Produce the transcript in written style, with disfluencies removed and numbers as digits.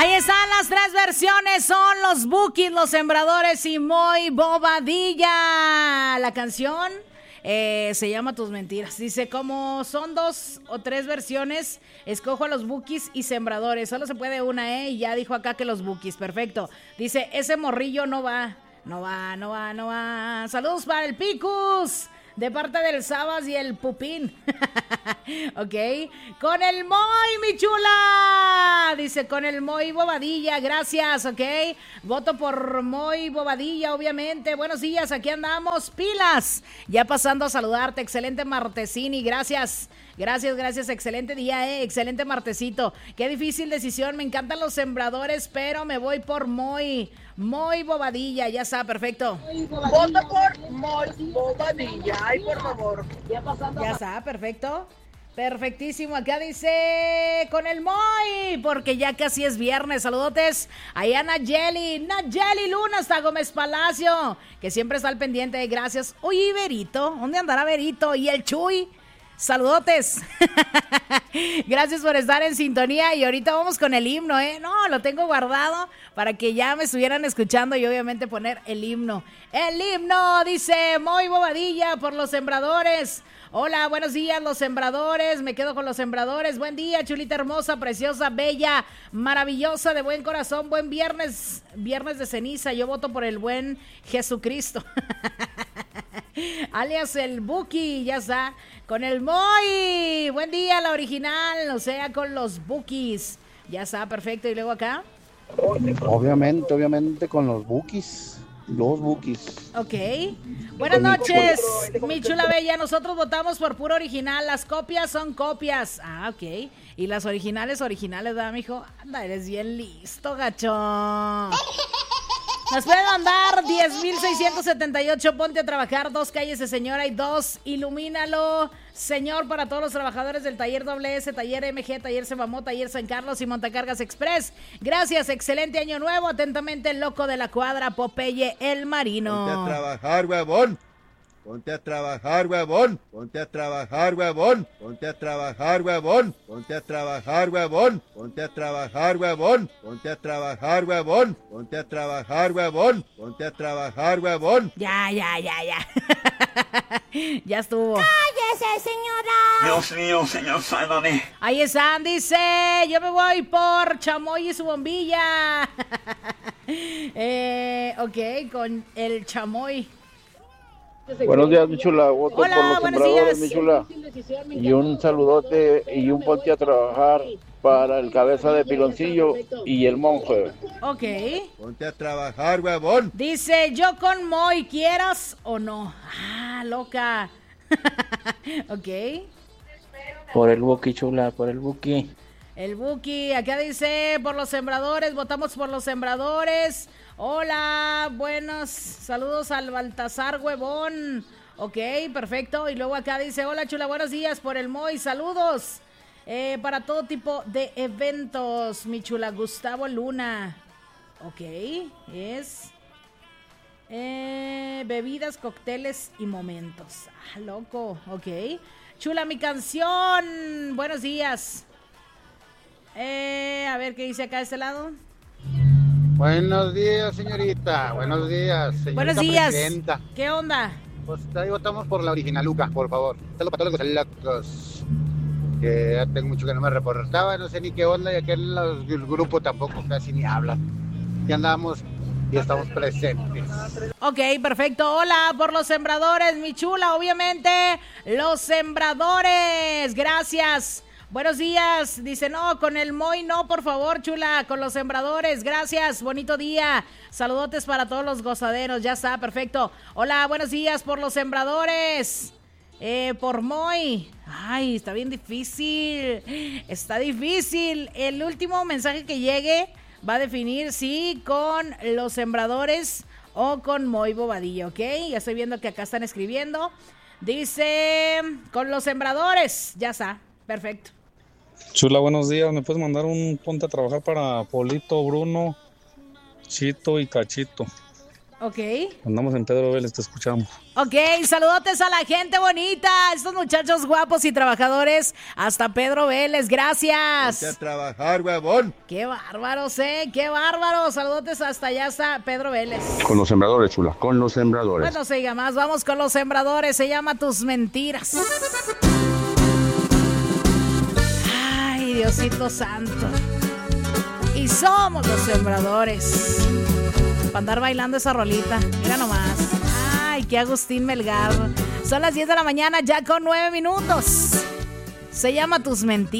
Ahí están las tres versiones, son los Bukis, los Sembradores y Moy Bobadilla. La canción se llama Tus Mentiras. Dice, como son 2 o 3 versiones, escojo a los Bukis y Sembradores. Solo se puede una, y ya dijo acá que los Bukis, perfecto. Dice, ese morrillo no va. Saludos para el Picus, de parte del Sabas y el Pupín. Ok. Con el Moy, mi chula. Dice, con el Moy Bobadilla, gracias, ok. Voto por Moy Bobadilla, obviamente. Buenos días, aquí andamos, pilas. Ya pasando a saludarte, excelente martesini, gracias. Gracias, excelente día, excelente martesito. Qué difícil decisión, me encantan los Sembradores, pero me voy por Moy Bobadilla, ya está, perfecto. Vota por Moy Bobadilla, ay, por favor. Ya está, perfecto. Perfectísimo, acá dice con el Moy, porque ya casi es viernes. Saludotes ahí a Nayeli Luna hasta Gómez Palacio, que siempre está al pendiente, gracias. Oye, Berito, ¿dónde andará Berito? Y el Chuy, saludotes. Gracias por estar en sintonía y ahorita vamos con el himno, No, lo tengo guardado para que ya me estuvieran escuchando y obviamente poner el himno. El himno dice Moy Bobadilla por los Sembradores. Hola, buenos días, los Sembradores. Me quedo con los Sembradores. Buen día, chulita hermosa, preciosa, bella, maravillosa, de buen corazón. Buen viernes de ceniza. Yo voto por el buen Jesucristo. Alias el Buki, ya está. Con el Moy. Buen día, la original. O sea, con los Bukis. Ya está, perfecto. Y luego acá. Obviamente con los Bukis. Los Bukis. Ok. Buenas noches, mi chula bella. Nosotros votamos por puro original. Las copias son copias. Ah, ok. Y las originales, ¿verdad, mijo? Anda, eres bien listo, gachón. Nos pueden mandar 10,678. Ponte a trabajar. 2 calles de señora y 2. Ilumínalo, señor, para todos los trabajadores del taller WS, taller MG, taller Sebamó, taller San Carlos y Montacargas Express. Gracias, excelente año nuevo. Atentamente, el loco de la cuadra, Popeye el Marino. Ponte a trabajar, huevón. Ponte a trabajar, huevón. Ponte a trabajar, huevón. Ponte a trabajar, huevón. Ponte a trabajar, huevón. Ponte a trabajar, huevón. Ponte a trabajar, huevón. Ponte a trabajar, huevón. Ponte a trabajar, huevón. Ya. Ya estuvo. ¡Cállese, señora! Dios mío, señor, sálvame. Ahí están, dice, yo me voy por Chamoy y su bombilla. Ok, con el Chamoy. Buenos días, mi chula. Voto Hola, por los buenos Sembradores, días. mi chula. Y un saludote y un ponte a trabajar para el cabeza de piloncillo y el monje. Ok. Ponte a trabajar, huevón. Dice, yo con Moy, ¿quieras o no? Ah, loca. Ok. Por el Buki, chula, por el Buki. El Buki, acá dice, por los Sembradores, votamos por los Sembradores. Hola, buenos saludos al Baltasar Huevón. Ok, perfecto. Y luego acá dice, hola chula, buenos días por el Moy, saludos. Para todo tipo de eventos, mi chula, Gustavo Luna. Ok, es bebidas, cócteles y momentos. Ah, loco, ok. Chula, mi canción, buenos días. A ver qué dice acá de este lado. Buenos días, señorita. Buenos días, señorita. Buenos días. Presidenta. ¿Qué onda? Pues ahí votamos por la originaluca, por favor. Saludos para todos los locos. Que ya tengo mucho que no me reportaba, no sé ni qué onda, y aquel el grupo tampoco casi ni habla. Ya andamos y estamos presentes. Ok, perfecto. Hola, por los Sembradores, mi chula, obviamente. Los Sembradores, gracias. Buenos días, dice, no, con el Moy no, por favor, chula, con los Sembradores, gracias, bonito día, saludotes para todos los gozaderos, ya está, perfecto. Hola, buenos días por los Sembradores, por Moy, ay, está bien difícil, el último mensaje que llegue va a definir si con los Sembradores o con Moy Bobadilla, ¿ok? Ya estoy viendo que acá están escribiendo, dice, con los Sembradores, ya está, perfecto. Chula, buenos días. ¿Me puedes mandar un ponte a trabajar para Polito, Bruno, Chito y Cachito? Ok. Andamos en Pedro Vélez, te escuchamos. Ok, saludotes a la gente bonita, estos muchachos guapos y trabajadores, hasta Pedro Vélez, gracias. Ponte a trabajar, huevón. Qué bárbaros, qué bárbaros, saludotes hasta allá, hasta Pedro Vélez. Con los sembradores, chula, con los sembradores. Bueno, se diga más, vamos con los sembradores, se llama Tus Mentiras. Ay, Diosito Santo. Y somos los sembradores. Para andar bailando esa rolita, mira nomás. Ay, qué Agustín Melgar. Son las 10 de la mañana, ya con 9 minutos. Se llama Tus Mentiras.